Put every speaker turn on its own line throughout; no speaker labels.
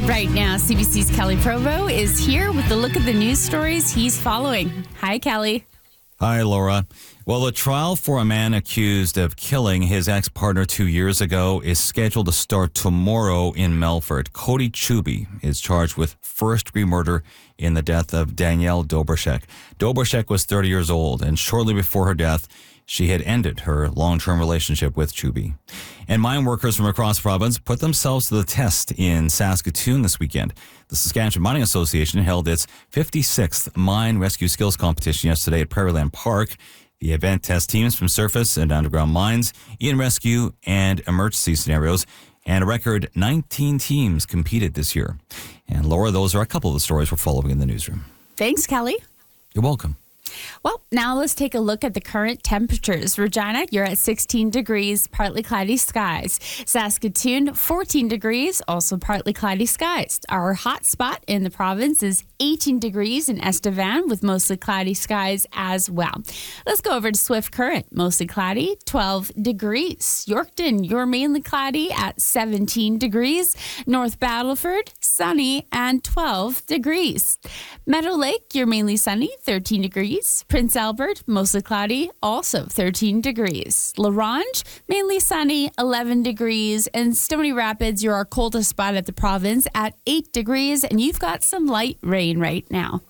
But right now, CBC's Kelly Provo is here with the look at the news stories he's following. Hi, Kelly.
Hi, Laura. Well, the trial for a man accused of killing his ex-partner 2 years ago is scheduled to start tomorrow in Melfort. Cody Chuby is charged with first-degree murder in the death of Danielle Dobrashek. Dobrashek was 30 years old, and shortly before her death, she had ended her long-term relationship with Chuby. And mine workers from across the province put themselves to the test in Saskatoon this weekend. The Saskatchewan Mining Association held its 56th Mine Rescue Skills Competition yesterday at Prairieland Park. The event tests teams from surface and underground mines, in rescue and emergency scenarios, and a record 19 teams competed this year. And Laura, those are a couple of the stories we're following in the newsroom.
Thanks, Kelly.
You're welcome.
Well, now let's take a look at the current temperatures. Regina, you're at 16 degrees, partly cloudy skies. Saskatoon, 14 degrees, also partly cloudy skies. Our hot spot in the province is 18 degrees in Estevan with mostly cloudy skies as well. Let's go over to Swift Current, mostly cloudy, 12 degrees. Yorkton, you're mainly cloudy at 17 degrees. North Battleford, sunny and 12 degrees. Meadow Lake, you're mainly sunny, 13 degrees. Prince Albert, mostly cloudy, also 13 degrees. La Ronge, mainly sunny, 11 degrees. And Stony Rapids, you're our coldest spot at the province at 8 degrees. And you've got some light rain right now.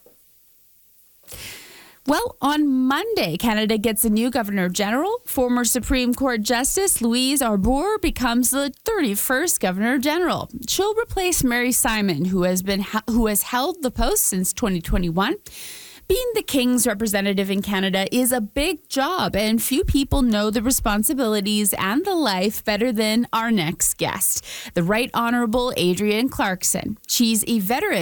Well, on Monday, Canada gets a new Governor General. Former Supreme Court Justice Louise Arbour becomes the 31st Governor General. She'll replace Mary Simon, who has held the post since 2021. Being the King's representative in Canada is a big job, and few people know the responsibilities and the life better than our next guest, the Right Honourable Adrienne Clarkson. She's a veteran